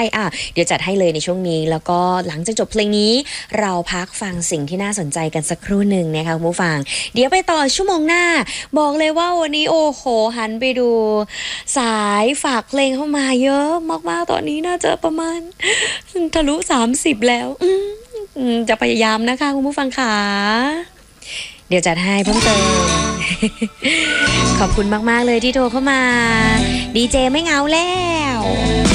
เดี๋ยวจัดให้เลยในช่วงนี้แล้วก็หลังจากจบเพลงนี้เราพักฟังสิ่งที่น่าสนใจกันสักครู่หนึ่งนะคะคุณผู้ฟังเดี๋ยวไปต่อชั่วโมงหน้าบอกเลยว่าวันนี้โอ้โหหันไปดูสายฝากเพลงเข้ามาเยอะมากๆตอนนี้น่าจะประมาณทะลุ30แล้วจะพยายามนะคะคุณผู้ฟังค่ะเดี๋ยวจัดให้เพิ่มเติม ขอบคุณมากๆเลยที่โทรเข้ามาดีเจไม่เหงาแล้ว